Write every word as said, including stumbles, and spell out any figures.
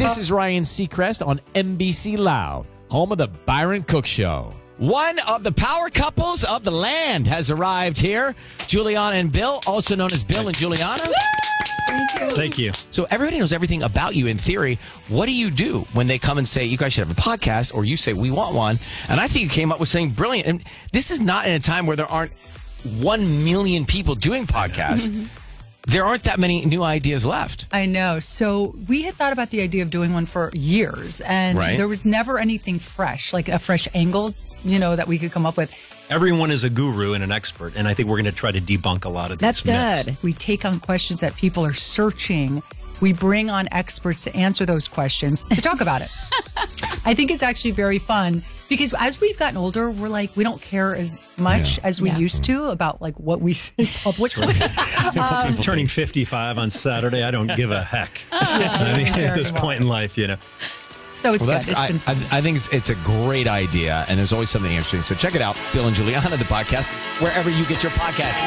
This is Ryan Seacrest on N B C Loud, home of the Byron Cook Show. One of the power couples of the land has arrived here. Juliana and Bill, also known as Bill and Juliana. Thank you. Thank you. So everybody knows everything about you in theory. What do you do when they come and say, you guys should have a podcast, or you say, we want one? And I think you came up with something brilliant. And this is not in a time where there aren't one million people doing podcasts. There aren't that many new ideas left. I know. So we had thought about the idea of doing one for years, and Right. there was never anything fresh, like a fresh angle, you know, that we could come up with. Everyone is a guru and an expert, and I think we're going to try to debunk a lot of these That's myths. good. We take on questions that people are searching. We bring on experts to answer those questions, to talk about it. I think it's actually very fun because as we've gotten older, we're like, we don't care as much as we Yeah. used to about like what we say publicly. I'm turning fifty-five on Saturday. I don't give a heck. I mean, at this point in life, you know. So it's Well, good. that's- It's been I, fun. I, I think it's, it's a great idea, and there's always something interesting. So check it out, Bill and Juliana, the podcast, wherever you get your podcast.